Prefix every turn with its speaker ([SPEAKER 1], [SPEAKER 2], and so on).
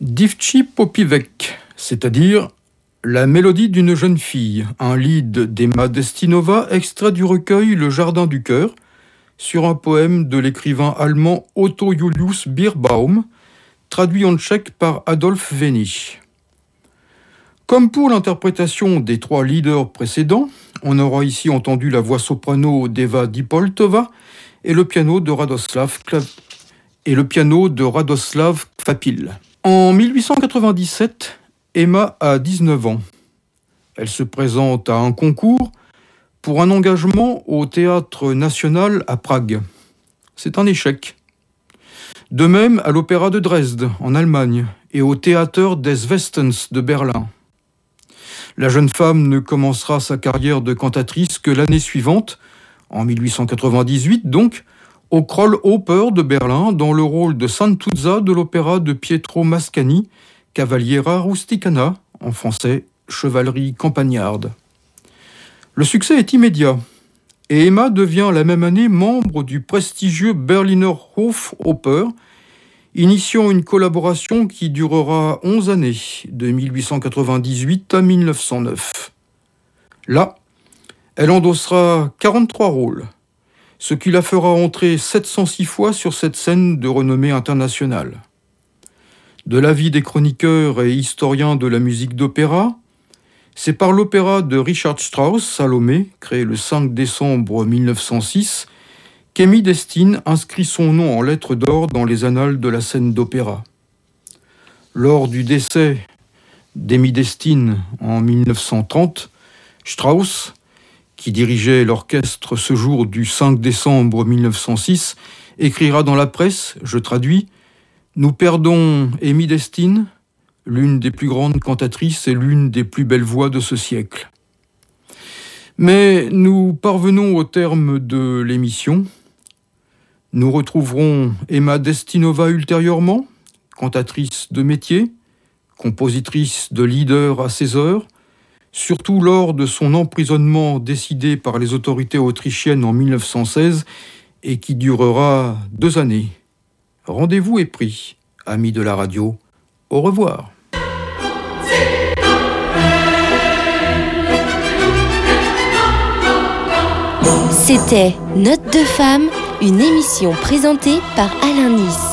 [SPEAKER 1] Divci Popivek, c'est-à-dire la mélodie d'une jeune fille, un lied d'Emma Destinova extrait du recueil Le Jardin du cœur, sur un poème de l'écrivain allemand Otto Julius Bierbaum, traduit en tchèque par Adolf Wenich. Comme pour l'interprétation des trois leaders précédents, on aura ici entendu la voix soprano d'Eva Dipoltova et le piano de Radoslav Kvapil. En 1897, Emma a 19 ans. Elle se présente à un concours pour un engagement au Théâtre national à Prague. C'est un échec. De même à l'Opéra de Dresde, en Allemagne, et au Theater des Westens de Berlin. La jeune femme ne commencera sa carrière de cantatrice que l'année suivante, en 1898 donc, au Kroll-Oper de Berlin, dans le rôle de Santuzza de l'opéra de Pietro Mascagni, Cavaliera Rusticana, en français, chevalerie campagnarde. Le succès est immédiat, et Emma devient la même année membre du prestigieux Berliner Hofoper, initiant une collaboration qui durera 11 années, de 1898 à 1909. Là, elle endossera 43 rôles, ce qui la fera entrer 706 fois sur cette scène de renommée internationale. De l'avis des chroniqueurs et historiens de la musique d'opéra, c'est par l'opéra de Richard Strauss, Salomé, créé le 5 décembre 1906, qu'Emmy Destine inscrit son nom en lettres d'or dans les annales de la scène d'opéra. Lors du décès d'Emmy Destine en 1930, Strauss, qui dirigeait l'orchestre ce jour du 5 décembre 1906, écrira dans la presse, je traduis, « Nous perdons Emmy Destine, l'une des plus grandes cantatrices et l'une des plus belles voix de ce siècle. » Mais nous parvenons au terme de l'émission. Nous retrouverons Emma Destinova ultérieurement, cantatrice de métier, compositrice de leader à ses heures, surtout lors de son emprisonnement décidé par les autorités autrichiennes en 1916 et qui durera 2 années. Rendez-vous est pris, amis de la radio. Au revoir.
[SPEAKER 2] C'était Notes de femme, une émission présentée par Alain Nice.